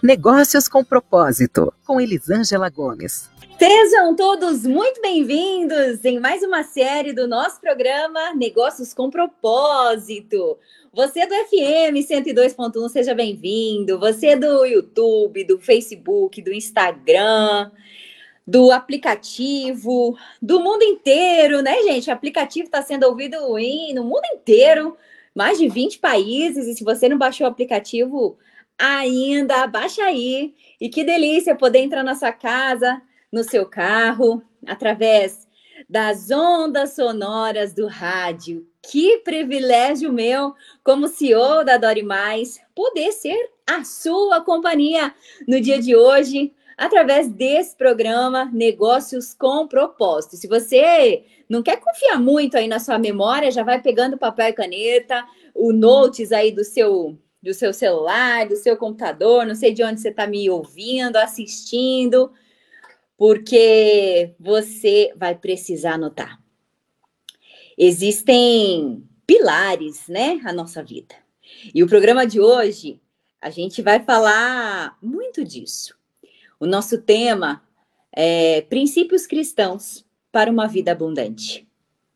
Negócios com Propósito, com Elisângela Gomes. Sejam todos muito bem-vindos em mais uma série do nosso programa Negócios com Propósito. Você do FM 102.1, seja bem-vindo. Você do YouTube, do Facebook, do Instagram, do aplicativo, do mundo inteiro, né, gente? O aplicativo está sendo ouvido no mundo inteiro, mais de 20 países. E se você não baixou o aplicativo ainda, baixa aí. E que delícia poder entrar na sua casa, no seu carro, através das ondas sonoras do rádio. Que privilégio meu, como CEO da Dore Mais, poder ser a sua companhia no dia de hoje, através desse programa Negócios com Propósito. Se você não quer confiar muito aí na sua memória, já vai pegando papel e caneta, o notes aí do seu celular, do seu computador, não sei de onde você está me ouvindo, assistindo, porque você vai precisar anotar. Existem pilares, né, na nossa vida. E o programa de hoje, a gente vai falar muito disso. O nosso tema é princípios cristãos para uma vida abundante.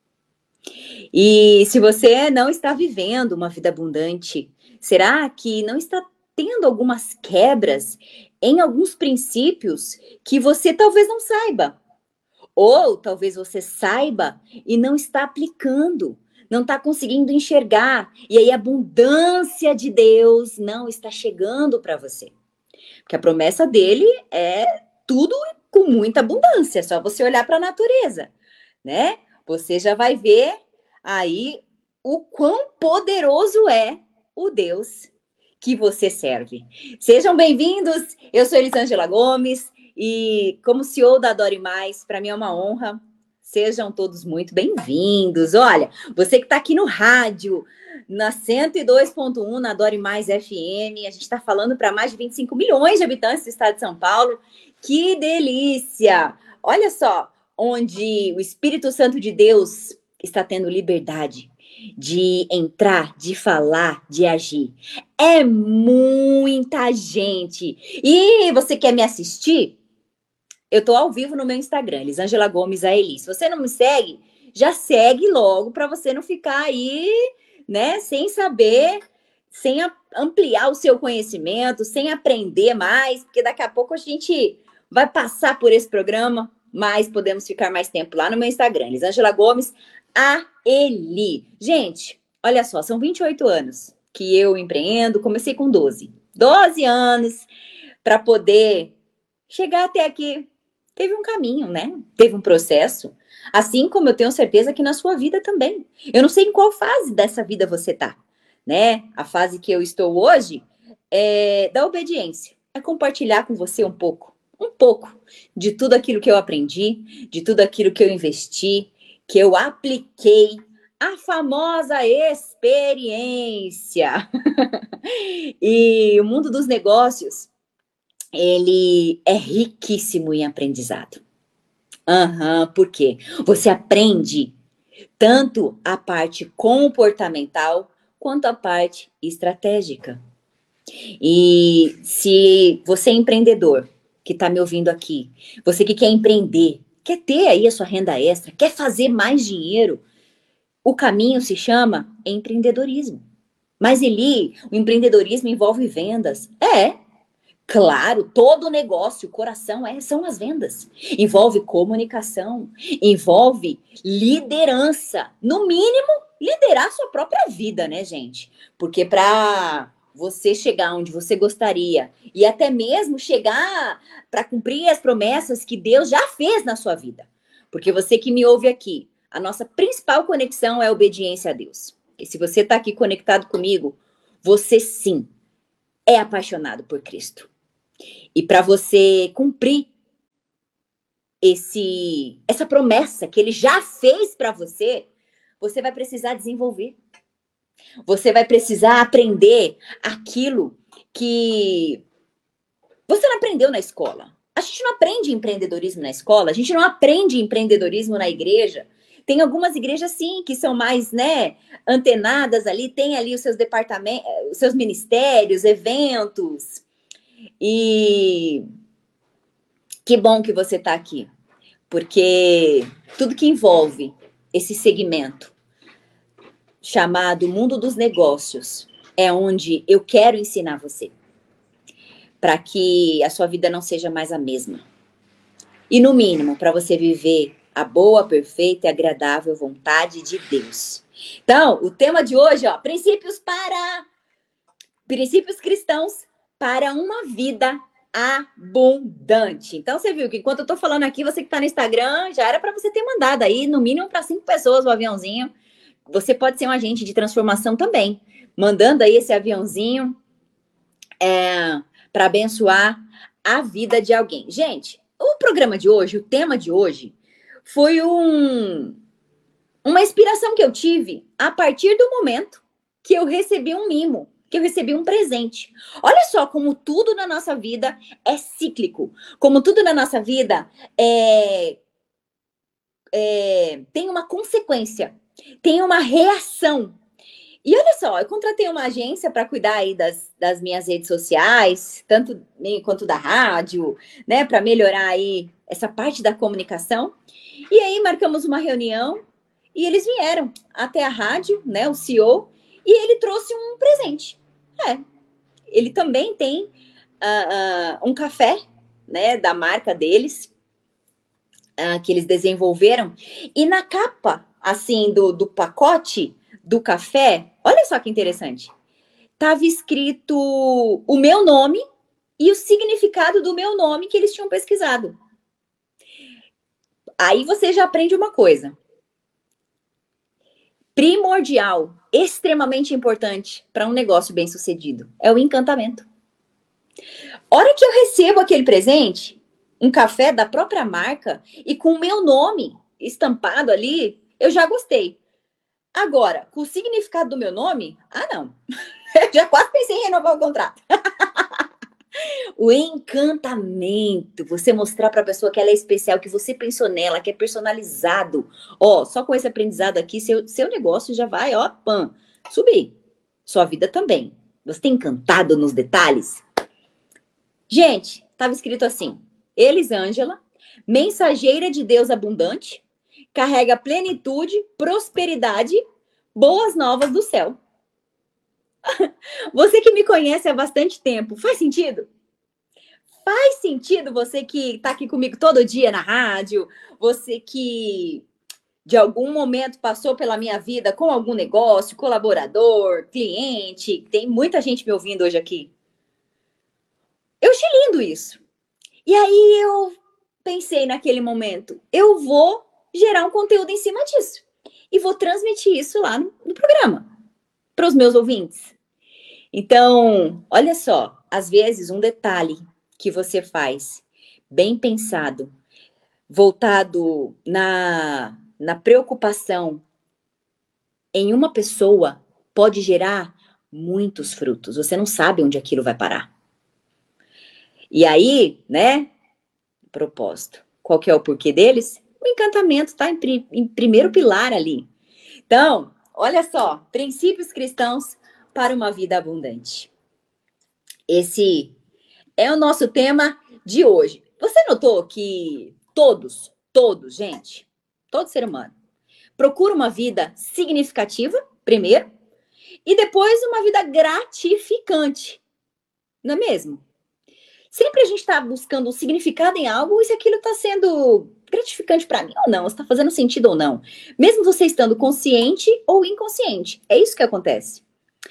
E se você não está vivendo uma vida abundante, será que não está tendo algumas quebras em alguns princípios que você talvez não saiba? Ou talvez você saiba e não está aplicando, não está conseguindo enxergar, e aí a abundância de Deus não está chegando para você. Porque a promessa dele é tudo com muita abundância, é só você olhar para a natureza, né? Você já vai ver aí o quão poderoso é o Deus que você serve. Sejam bem-vindos, eu sou Elisângela Gomes e como CEO da Dore Mais, para mim é uma honra. Sejam todos muito bem-vindos. Olha, você que está aqui no rádio, na 102.1, na Dore Mais FM, a gente está falando para mais de 25 milhões de habitantes do estado de São Paulo. Que delícia! Olha só, onde o Espírito Santo de Deus está tendo liberdade de entrar, de falar, de agir. É muita gente. E você quer me assistir? Eu tô ao vivo no meu Instagram, Elisângela Gomes A. Se você não me segue, já segue logo para você não ficar aí, né, sem saber, sem ampliar o seu conhecimento, sem aprender mais, porque daqui a pouco a gente vai passar por esse programa, mas podemos ficar mais tempo lá no meu Instagram, Elisângela Gomes A. Gente, olha só, são 28 anos que eu empreendo, comecei com 12 anos para poder chegar até aqui. Teve um caminho, né? Teve um processo. Assim como eu tenho certeza que na sua vida também. Eu não sei em qual fase dessa vida você tá, né? A fase que eu estou hoje é da obediência. É compartilhar com você um pouco de tudo aquilo que eu aprendi, de tudo aquilo que eu investi, que eu apliquei, a famosa experiência. E o mundo dos negócios, ele é riquíssimo em aprendizado. Por quê? Você aprende tanto a parte comportamental quanto a parte estratégica. E se você é empreendedor, que está me ouvindo aqui, você que quer empreender, quer ter aí a sua renda extra, quer fazer mais dinheiro, o caminho se chama empreendedorismo. Mas o empreendedorismo envolve vendas. Claro, todo negócio, o coração são as vendas. Envolve comunicação, envolve liderança. No mínimo, liderar a sua própria vida, né, gente? Porque para você chegar onde você gostaria e até mesmo chegar para cumprir as promessas que Deus já fez na sua vida. Porque você que me ouve aqui, a nossa principal conexão é a obediência a Deus. E se você está aqui conectado comigo, você sim é apaixonado por Cristo. E para você cumprir essa promessa que ele já fez para você, você vai precisar desenvolver. Você vai precisar aprender aquilo que você não aprendeu na escola. A gente não aprende empreendedorismo na escola, a gente não aprende empreendedorismo na igreja. Tem algumas igrejas, sim, que são mais, né, antenadas ali, tem ali os seus departamentos, os seus ministérios, eventos. E que bom que você está aqui, porque tudo que envolve esse segmento chamado mundo dos negócios é onde eu quero ensinar você, para que a sua vida não seja mais a mesma. E no mínimo, para você viver a boa, perfeita e agradável vontade de Deus. Então, o tema de hoje, ó, princípios cristãos para uma vida abundante. Então, você viu que enquanto eu tô falando aqui, você que tá no Instagram, já era para você ter mandado aí, no mínimo para 5 pessoas o aviãozinho. Você pode ser um agente de transformação também, mandando aí esse aviãozinho para abençoar a vida de alguém. Gente, o programa de hoje, o tema de hoje, foi uma inspiração que eu tive a partir do momento que eu recebi um mimo, que eu recebi um presente. Olha só como tudo na nossa vida é cíclico, como tudo na nossa vida tem uma consequência, tem uma reação. E olha só, eu contratei uma agência para cuidar aí das minhas redes sociais, tanto quanto da rádio, né, para melhorar aí essa parte da comunicação. E aí marcamos uma reunião e eles vieram até a rádio, né, o CEO, e ele trouxe um presente. Ele também tem um café, né, da marca deles, que eles desenvolveram. E na capa, assim, do pacote do café, olha só que interessante. Tava escrito o meu nome e o significado do meu nome que eles tinham pesquisado. Aí você já aprende uma coisa. Primordial, extremamente importante para um negócio bem sucedido. É o encantamento. Hora que eu recebo aquele presente, um café da própria marca e com o meu nome estampado ali, eu já gostei. Agora, com o significado do meu nome, não. Eu já quase pensei em renovar o contrato. O encantamento, você mostrar para a pessoa que ela é especial, que você pensou nela, que é personalizado. Ó, só com esse aprendizado aqui, seu negócio já vai, ó, pam, subir. Sua vida também. Você tem encantado nos detalhes? Gente, estava escrito assim: Elisângela, mensageira de Deus abundante, carrega plenitude, prosperidade, boas novas do céu. Você que me conhece há bastante tempo, faz sentido? Faz sentido você que está aqui comigo todo dia na rádio, você que de algum momento passou pela minha vida com algum negócio, colaborador, cliente, tem muita gente me ouvindo hoje aqui. Eu achei lindo isso. E aí eu pensei naquele momento, eu vou gerar um conteúdo em cima disso. E vou transmitir isso lá no programa, para os meus ouvintes. Então, olha só, às vezes um detalhe que você faz, bem pensado, voltado na preocupação em uma pessoa, pode gerar muitos frutos. Você não sabe onde aquilo vai parar. E aí, né, propósito. Qual que é o porquê deles? O encantamento está em primeiro pilar ali. Então, olha só, princípios cristãos para uma vida abundante. Esse é o nosso tema de hoje. Você notou que todos, gente, todo ser humano, procura uma vida significativa, primeiro, e depois uma vida gratificante, não é mesmo? Sempre a gente está buscando um significado em algo e se aquilo está sendo gratificante para mim ou não, está fazendo sentido ou não. Mesmo você estando consciente ou inconsciente. É isso que acontece.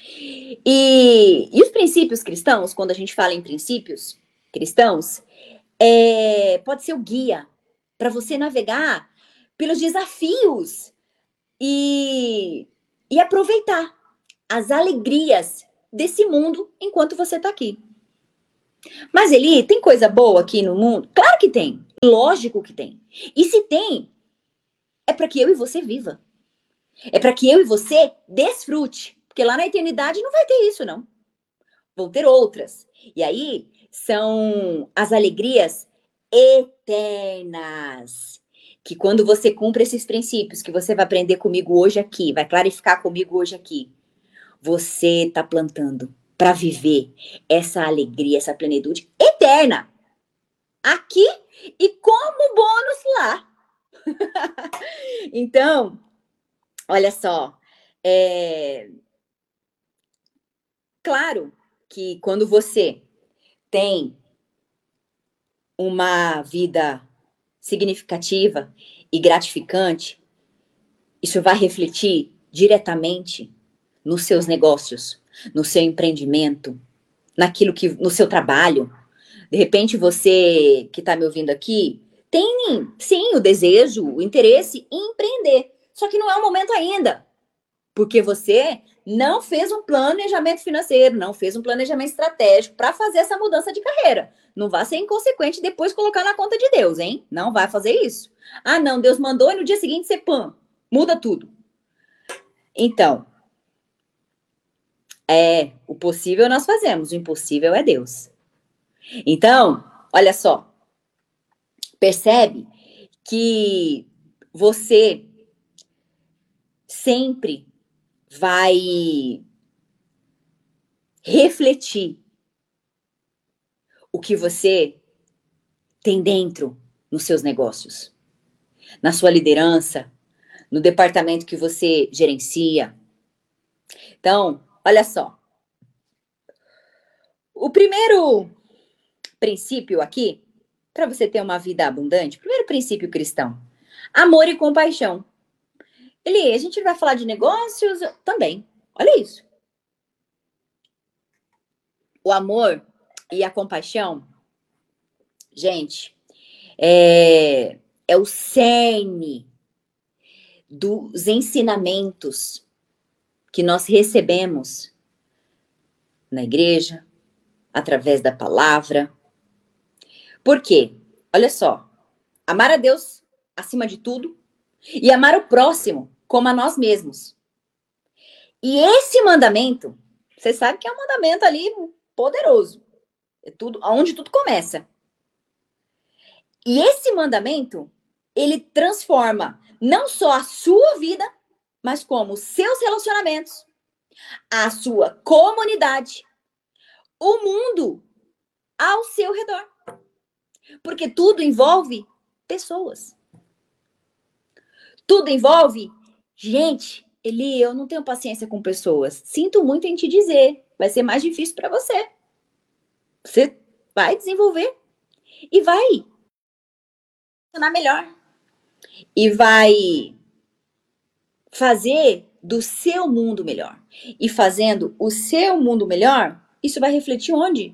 E os princípios cristãos, quando a gente fala em princípios cristãos, pode ser o guia para você navegar pelos desafios e aproveitar as alegrias desse mundo enquanto você está aqui. Mas Eli, tem coisa boa aqui no mundo? Claro que tem. Lógico que tem. E se tem, é para que eu e você viva. É para que eu e você desfrute. Porque lá na eternidade não vai ter isso, não. Vão ter outras. E aí são as alegrias eternas. Que quando você cumpre esses princípios que você vai aprender comigo hoje aqui, vai clarificar comigo hoje aqui, você está plantando para viver essa alegria, essa plenitude eterna, aqui e como bônus lá. Então, olha só, claro que quando você tem uma vida significativa e gratificante, isso vai refletir diretamente nos seus negócios, no seu empreendimento, naquilo que no seu trabalho. De repente você que está me ouvindo aqui tem sim o desejo, o interesse em empreender, só que não é o momento ainda, porque você não fez um planejamento financeiro, não fez um planejamento estratégico para fazer essa mudança de carreira. Não vai ser inconsequente depois colocar na conta de Deus, hein? Não vai fazer isso. Ah, não, Deus mandou e no dia seguinte você muda tudo. Então, o possível nós fazemos, o impossível é Deus. Então, olha só, percebe que você sempre vai refletir o que você tem dentro nos seus negócios, na sua liderança, no departamento que você gerencia. Então, olha só. O primeiro princípio aqui, para você ter uma vida abundante, o primeiro princípio cristão, amor e compaixão. A gente vai falar de negócios também. Olha isso. O amor e a compaixão, gente, é o cerne dos ensinamentos que nós recebemos na igreja, através da palavra. Por quê? Olha só, amar a Deus acima de tudo e amar o próximo como a nós mesmos. E esse mandamento, você sabe que é um mandamento ali poderoso. É tudo, onde tudo começa. E esse mandamento, ele transforma não só a sua vida, mas como os seus relacionamentos, a sua comunidade, o mundo ao seu redor. Porque tudo envolve pessoas. Tudo envolve gente. Eli, eu não tenho paciência com pessoas. Sinto muito em te dizer. Vai ser mais difícil para você. Você vai desenvolver e vai funcionar melhor. E vai fazer do seu mundo melhor. E fazendo o seu mundo melhor, isso vai refletir onde?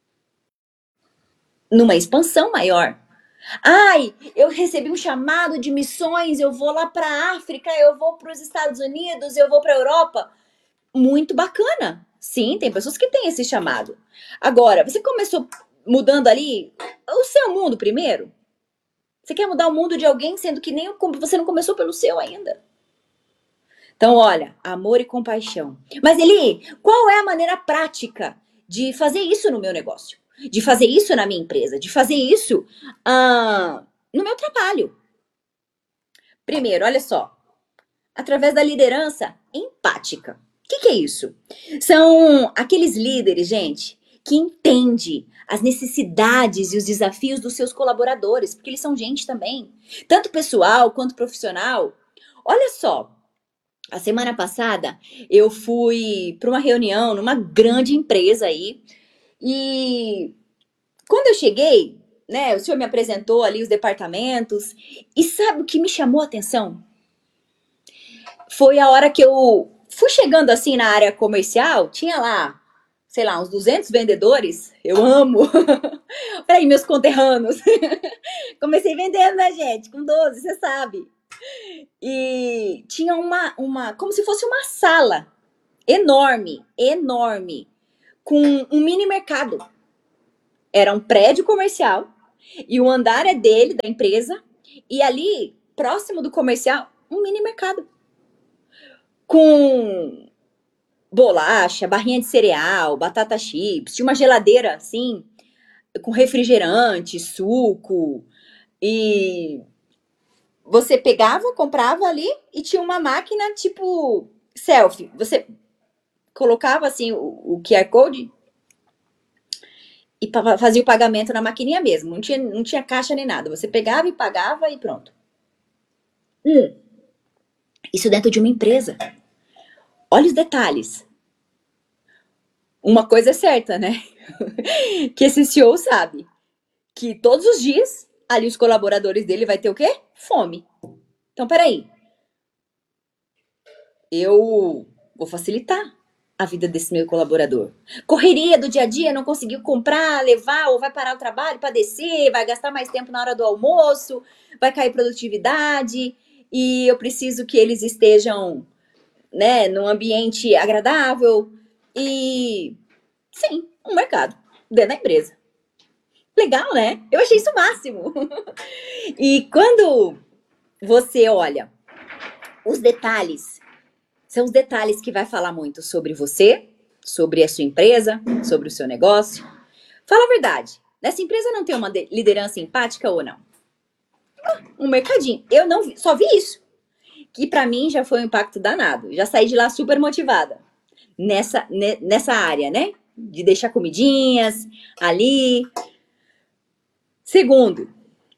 Numa expansão maior. Ai, eu recebi um chamado de missões, eu vou lá para a África, eu vou para os Estados Unidos, eu vou para a Europa. Muito bacana. Sim, tem pessoas que têm esse chamado. Agora, você começou mudando ali o seu mundo primeiro? Você quer mudar o mundo de alguém, sendo que nem você não começou pelo seu ainda? Então, olha, amor e compaixão. Mas, Eli, qual é a maneira prática de fazer isso no meu negócio? De fazer isso na minha empresa? De fazer isso no meu trabalho? Primeiro, olha só. Através da liderança empática. O que é isso? São aqueles líderes, gente, que entendem as necessidades e os desafios dos seus colaboradores, porque eles são gente também, tanto pessoal quanto profissional. Olha só, a semana passada eu fui para uma reunião numa grande empresa aí e quando eu cheguei, né, o senhor me apresentou ali os departamentos e sabe o que me chamou a atenção? Foi a hora que eu fui chegando assim na área comercial, tinha lá, sei lá, uns 200 vendedores. Eu amo. Peraí, meus conterrâneos. Comecei vendendo, né, gente? Com 12, você sabe. E tinha como se fosse uma sala enorme, enorme, com um mini mercado. Era um prédio comercial e o andar é dele, da empresa, e ali, próximo do comercial, um mini mercado. Com bolacha, barrinha de cereal, batata chips, tinha uma geladeira assim, com refrigerante, suco, e você pegava, comprava ali e tinha uma máquina tipo selfie. Você colocava assim o QR Code e fazia o pagamento na maquininha mesmo. Não tinha caixa nem nada. Você pegava e pagava e pronto. Isso dentro de uma empresa. Olha os detalhes. Uma coisa é certa, né? Que esse CEO sabe que todos os dias ali os colaboradores dele vai ter o quê? Fome. Então, peraí. Eu vou facilitar a vida desse meu colaborador. Correria do dia a dia, não conseguiu comprar, levar, ou vai parar o trabalho para descer, vai gastar mais tempo na hora do almoço, vai cair produtividade, e eu preciso que eles estejam, né, num ambiente agradável. E sim, um mercado dentro da empresa. Legal, né? Eu achei isso o máximo. E quando você olha os detalhes, são os detalhes que vai falar muito sobre você, sobre a sua empresa, sobre o seu negócio. Fala a verdade. Nessa empresa não tem uma liderança empática ou não? Um mercadinho. Eu não vi, só vi isso. Que pra mim já foi um impacto danado. Já saí de lá super motivada. Nessa área, né? De deixar comidinhas ali. Segundo,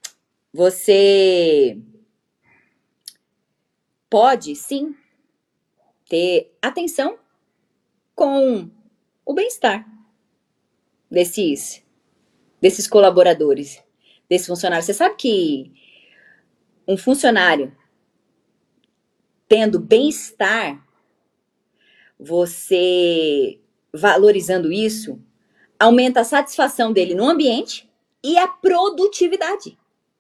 você pode sim ter atenção com o bem-estar desses colaboradores, desses funcionários. Você sabe que um funcionário tendo bem-estar, você valorizando isso, aumenta a satisfação dele no ambiente e a produtividade.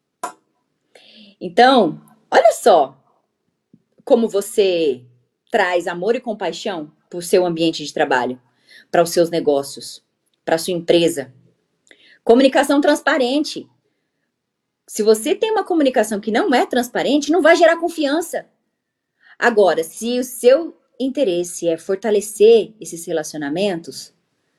Então, olha só como você traz amor e compaixão para o seu ambiente de trabalho, para os seus negócios, para a sua empresa. Comunicação transparente. Se você tem uma comunicação que não é transparente, não vai gerar confiança. Agora, se o seu interesse é fortalecer esses relacionamentos,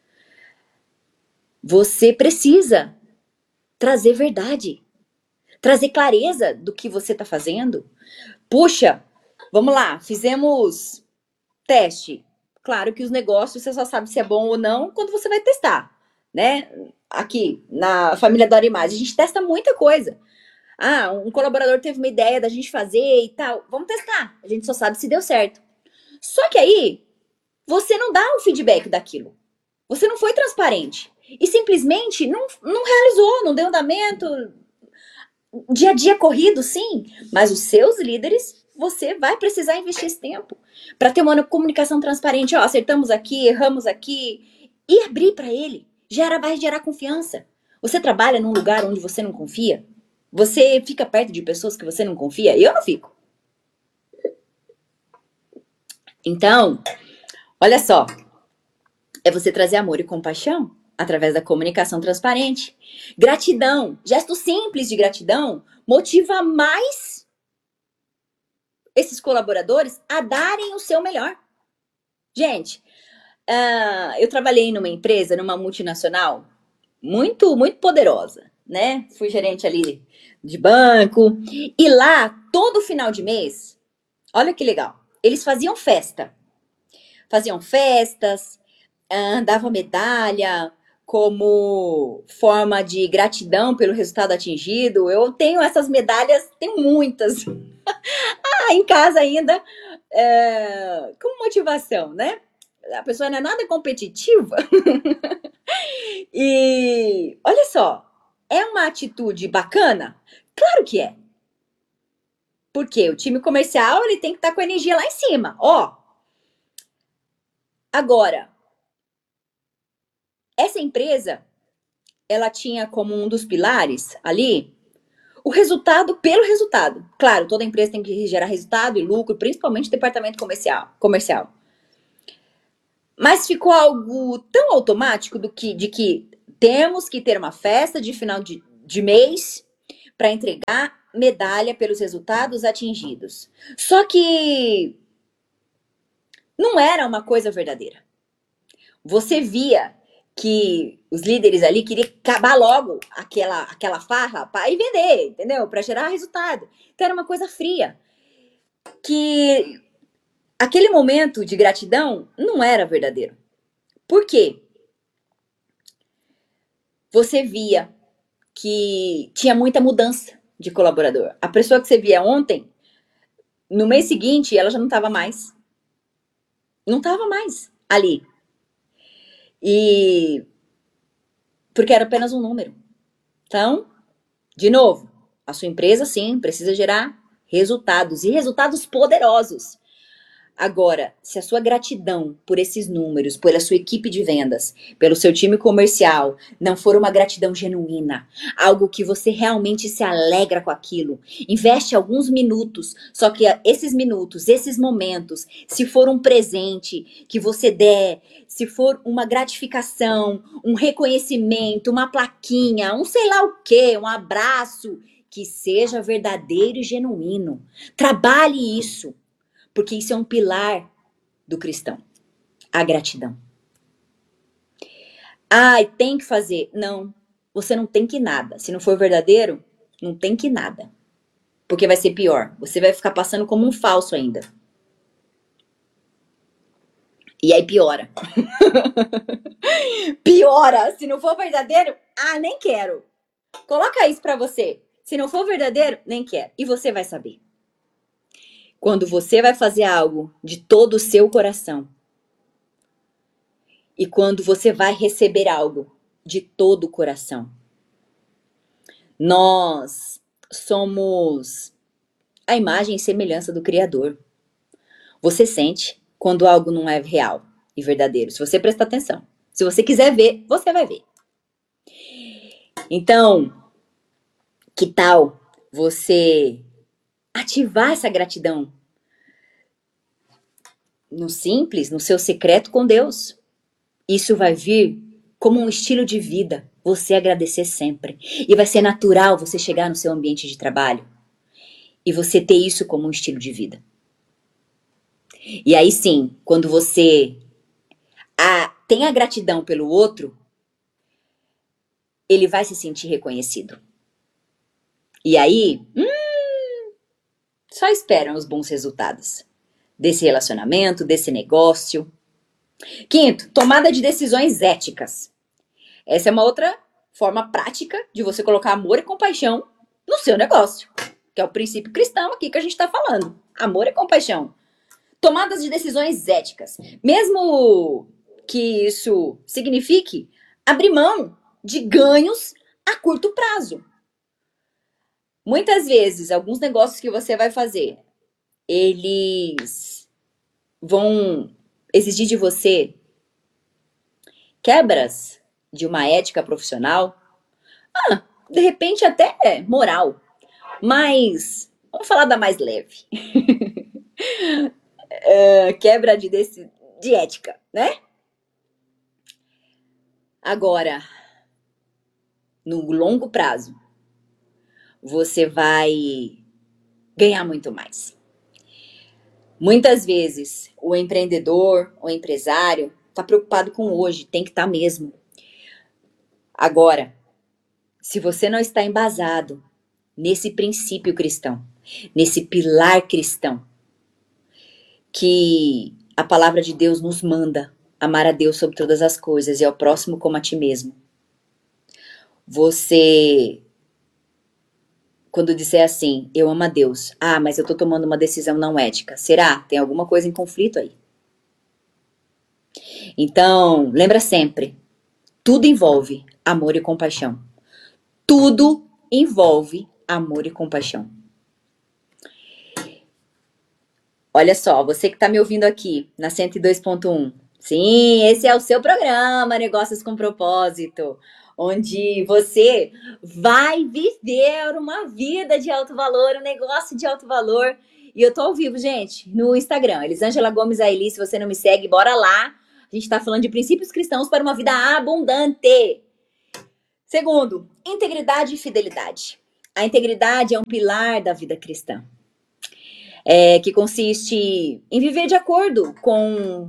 você precisa trazer verdade, trazer clareza do que você está fazendo. Puxa, vamos lá, fizemos teste. Claro que os negócios você só sabe se é bom ou não quando você vai testar, né? Aqui na família da Arimais, a gente testa muita coisa. Ah, um colaborador teve uma ideia da gente fazer e tal. Vamos testar. A gente só sabe se deu certo. Só que aí, você não dá o feedback daquilo. Você não foi transparente. E simplesmente não realizou, não deu andamento. Dia a dia corrido, sim. Mas os seus líderes, você vai precisar investir esse tempo para ter uma comunicação transparente. Ó, acertamos aqui, erramos aqui. E abrir para ele. Vai gerar confiança. Você trabalha num lugar onde você não confia? Você fica perto de pessoas que você não confia? Eu não fico. Então, olha só. É você trazer amor e compaixão através da comunicação transparente. Gratidão. Gesto simples de gratidão motiva mais esses colaboradores a darem o seu melhor. Gente, eu trabalhei numa empresa, numa multinacional, muito, muito poderosa, né? Fui gerente ali de banco. E lá, todo final de mês, olha que legal, eles faziam festa. Faziam festas, davam medalha como forma de gratidão pelo resultado atingido. Eu tenho essas medalhas, tenho muitas. Em casa ainda, como motivação, né? A pessoa não é nada competitiva. E olha só, é uma atitude bacana? Claro que é. Porque o time comercial ele tem que estar com a energia lá em cima. Ó, agora, essa empresa, ela tinha como um dos pilares ali o resultado pelo resultado. Claro, toda empresa tem que gerar resultado e lucro, principalmente o departamento comercial. Mas ficou algo tão automático de que temos que ter uma festa de final de mês para entregar medalha pelos resultados atingidos. Só que não era uma coisa verdadeira. Você via que os líderes ali queriam acabar logo aquela farra para ir vender, entendeu? Para gerar resultado. Então era uma coisa fria. Que aquele momento de gratidão não era verdadeiro. Por quê? Você via que tinha muita mudança de colaborador. A pessoa que você via ontem, no mês seguinte, ela já não estava mais. Não estava mais ali. E porque era apenas um número. Então, de novo, a sua empresa, sim, precisa gerar resultados e resultados poderosos. Agora, se a sua gratidão por esses números, pela sua equipe de vendas, pelo seu time comercial, não for uma gratidão genuína, algo que você realmente se alegra com aquilo, investe alguns minutos, só que esses minutos, esses momentos, se for um presente que você der, se for uma gratificação, um reconhecimento, uma plaquinha, um sei lá o quê, um abraço, que seja verdadeiro e genuíno. Trabalhe isso. Porque isso é um pilar do cristão. A gratidão. Ai, tem que fazer. Não, você não tem que nada. Se não for verdadeiro, não tem que nada. Porque vai ser pior. Você vai ficar passando como um falso ainda. E aí piora. Piora. Se não for verdadeiro, nem quero. Coloca isso pra você. Se não for verdadeiro, nem quero. E você vai saber. Quando você vai fazer algo de todo o seu coração, e quando você vai receber algo de todo o coração. Nós somos a imagem e semelhança do Criador. Você sente quando algo não é real e verdadeiro, se você prestar atenção. Se você quiser ver, você vai ver. Então, que tal você ativar essa gratidão no simples, no seu secreto com Deus? Isso vai vir como um estilo de vida, você agradecer sempre. E vai ser natural você chegar no seu ambiente de trabalho e você ter isso como um estilo de vida. E aí sim, quando você tem a gratidão pelo outro, ele vai se sentir reconhecido. E aí, só esperam os bons resultados desse relacionamento, desse negócio. Quinto, tomada de decisões éticas. Essa é uma outra forma prática de você colocar amor e compaixão no seu negócio, que é o princípio cristão aqui que a gente está falando. Amor e compaixão. Tomadas de decisões éticas. Mesmo que isso signifique abrir mão de ganhos a curto prazo. Muitas vezes, alguns negócios que você vai fazer, eles vão exigir de você quebras de uma ética profissional, de repente até moral, mas vamos falar da mais leve. Quebra de ética, né? Agora, no longo prazo, você vai ganhar muito mais. Muitas vezes, o empreendedor, o empresário, está preocupado com hoje, tem que estar mesmo. Agora, se você não está embasado nesse princípio cristão, nesse pilar cristão, que a palavra de Deus nos manda amar a Deus sobre todas as coisas e ao próximo como a ti mesmo. Você, quando disser assim, eu amo a Deus, mas eu tô tomando uma decisão não ética, será? Tem alguma coisa em conflito aí. Então, lembra sempre, tudo envolve amor e compaixão. Tudo envolve amor e compaixão. Olha só, você que está me ouvindo aqui na 102.1. Sim, esse é o seu programa Negócios com Propósito, onde você vai viver uma vida de alto valor, um negócio de alto valor. E eu tô ao vivo, gente, no Instagram, Elisângela Gomes Aili. Se você não me segue, bora lá. A gente está falando de princípios cristãos para uma vida abundante. Segundo, integridade e fidelidade. A integridade é um pilar da vida cristã. Que consiste em viver de acordo com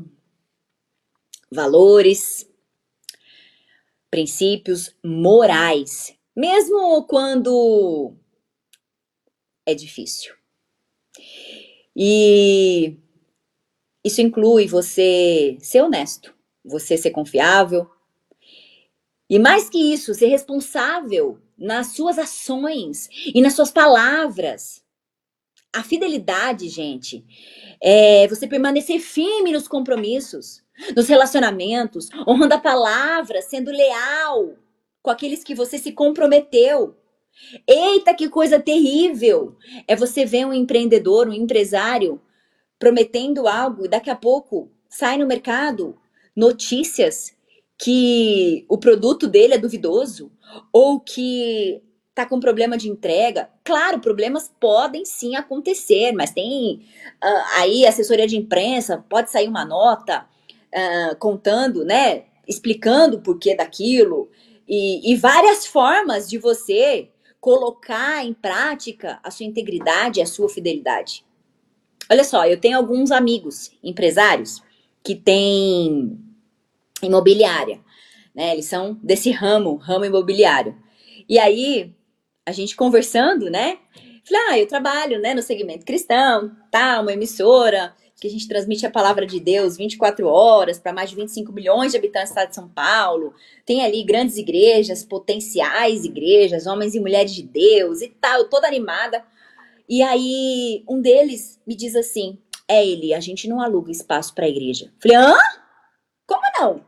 valores, princípios morais, mesmo quando é difícil. E Isso inclui você ser honesto, você ser confiável. E mais que isso, ser responsável nas suas ações e nas suas palavras. A fidelidade, gente, é você permanecer firme nos compromissos, nos relacionamentos, honrando a palavra, sendo leal com aqueles que você se comprometeu. Eita, que coisa terrível! É você ver um empreendedor, um empresário prometendo algo e daqui a pouco sai no mercado notícias que o produto dele é duvidoso ou que tá com problema de entrega. Claro, problemas podem sim acontecer, mas tem aí assessoria de imprensa, pode sair uma nota contando, né, explicando o porquê daquilo e várias formas de você colocar em prática a sua integridade, a sua fidelidade. Olha só, eu tenho alguns amigos empresários que têm imobiliária, né? Eles são desse ramo imobiliário. E aí, a gente conversando, né? Falei, eu trabalho, né, no segmento cristão, tá, uma emissora que a gente transmite a palavra de Deus 24 horas para mais de 25 milhões de habitantes do estado de São Paulo. Tem ali grandes igrejas, potenciais igrejas, homens e mulheres de Deus e tal, toda animada. E aí, um deles me diz assim, Eli, a gente não aluga espaço para a igreja. Falei, hã? Como não?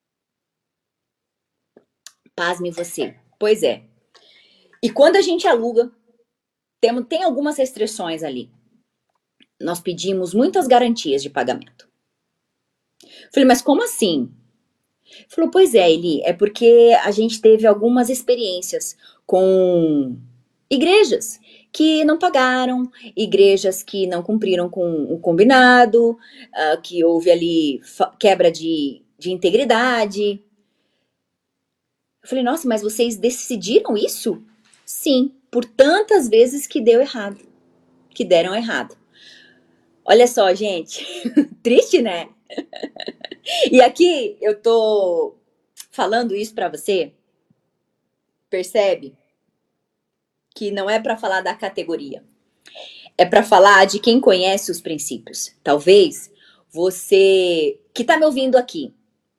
Pasme você. Pois é. E quando a gente aluga, tem algumas restrições ali. Nós pedimos muitas garantias de pagamento. Falei, mas como assim? Falou, pois é, Eli, é porque a gente teve algumas experiências com igrejas que não pagaram, igrejas que não cumpriram com o combinado, que houve ali quebra de integridade. Eu falei, nossa, mas vocês decidiram isso? Sim, por tantas vezes que deu errado, que deram errado. Olha só, gente, triste, né? E aqui eu tô falando isso pra você, percebe? Que não é pra falar da categoria. É para falar de quem conhece os princípios. Talvez você que está me ouvindo aqui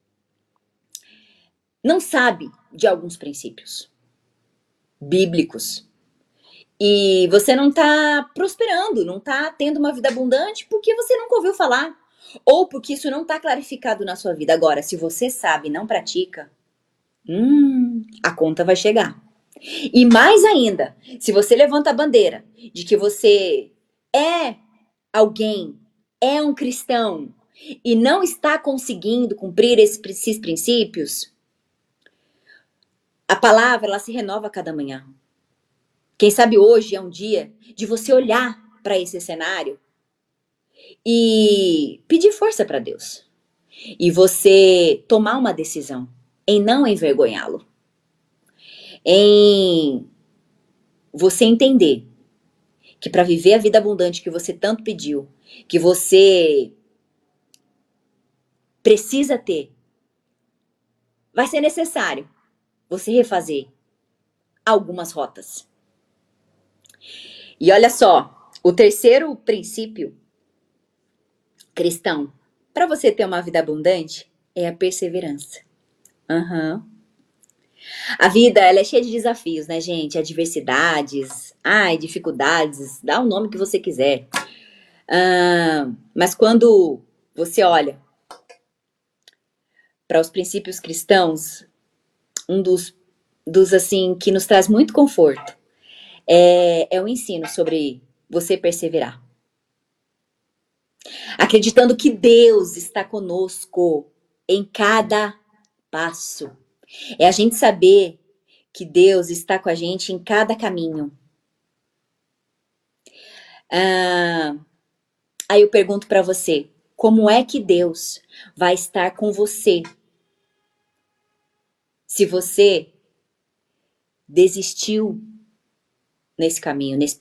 não sabe de alguns princípios bíblicos e você não está prosperando, não está tendo uma vida abundante porque você nunca ouviu falar ou porque isso não está clarificado na sua vida. Agora, se você sabe e não pratica, a conta vai chegar. E mais ainda, se você levanta a bandeira de que você é alguém, é um cristão e não está conseguindo cumprir esses princípios, a palavra ela se renova a cada manhã. Quem sabe hoje é um dia de você olhar para esse cenário e pedir força para Deus. E você tomar uma decisão em não envergonhá-lo. Em você entender que para viver a vida abundante que você tanto pediu, que você precisa ter, vai ser necessário você refazer algumas rotas. E olha só, o terceiro princípio cristão para você ter uma vida abundante é a perseverança. A vida ela é cheia de desafios, né, gente? Adversidades, dificuldades, dá o nome que você quiser. Mas quando você olha para os princípios cristãos, um dos assim que nos traz muito conforto é o ensino sobre você perseverar. Acreditando que Deus está conosco em cada passo. É a gente saber que Deus está com a gente em cada caminho. Aí eu pergunto para você, como é que Deus vai estar com você se você desistiu nesse caminho, nesse